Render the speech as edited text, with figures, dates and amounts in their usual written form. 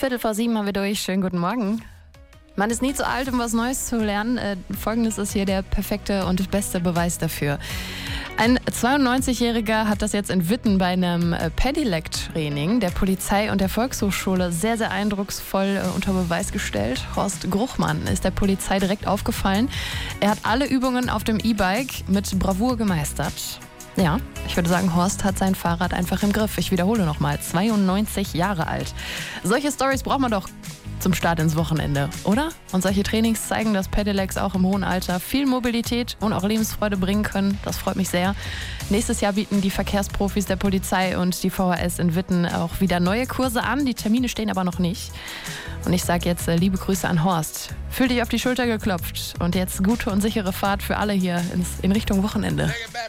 6:15 haben wir durch. Schönen guten Morgen. Man ist nie zu alt, um was Neues zu lernen. Folgendes ist hier der perfekte und beste Beweis dafür. Ein 92-Jähriger hat das jetzt in Witten bei einem Pedelec-Training der Polizei und der Volkshochschule sehr, sehr eindrucksvoll unter Beweis gestellt. Horst Gruchmann ist der Polizei direkt aufgefallen. Er hat alle Übungen auf dem E-Bike mit Bravour gemeistert. Ja, ich würde sagen, Horst hat sein Fahrrad einfach im Griff. Ich wiederhole nochmal, 92 Jahre alt. Solche Storys braucht man doch zum Start ins Wochenende, oder? Und solche Trainings zeigen, dass Pedelecs auch im hohen Alter viel Mobilität und auch Lebensfreude bringen können. Das freut mich sehr. Nächstes Jahr bieten die Verkehrsprofis der Polizei und die VHS in Witten auch wieder neue Kurse an. Die Termine stehen aber noch nicht. Und ich sage jetzt liebe Grüße an Horst. Fühl dich auf die Schulter geklopft und jetzt gute und sichere Fahrt für alle hier in Richtung Wochenende.